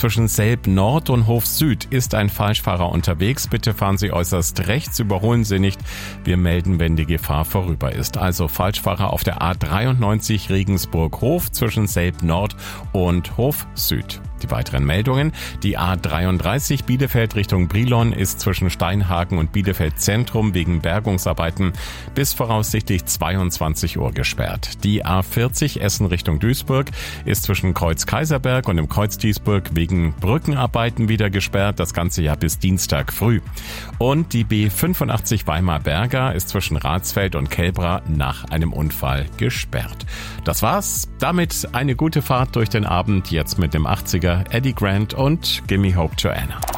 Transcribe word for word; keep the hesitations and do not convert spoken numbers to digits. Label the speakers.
Speaker 1: Zwischen Selb Nord und Hof Süd ist ein Falschfahrer unterwegs. Bitte fahren Sie äußerst rechts, überholen Sie nicht. Wir melden, wenn die Gefahr vorüber ist. Also Falschfahrer auf der A dreiundneunzig Regensburg-Hof zwischen Selb Nord und Hof Süd. Die weiteren Meldungen. Die A dreiunddreißig Bielefeld Richtung Brilon ist zwischen Steinhagen und Bielefeld Zentrum wegen Bergungsarbeiten bis voraussichtlich zweiundzwanzig Uhr gesperrt. Die A vierzig Essen Richtung Duisburg ist zwischen Kreuz Kaiserberg und dem Kreuz Duisburg wegen Brückenarbeiten wieder gesperrt. Das ganze ja bis Dienstag früh. Und die B fünfundachtzig Weimar-Berger ist zwischen Ratsfeld und Kelbra nach einem Unfall gesperrt. Das war's. Damit eine gute Fahrt durch den Abend. Jetzt mit dem achtziger Eddie Grant und Gimme Hope Joanna.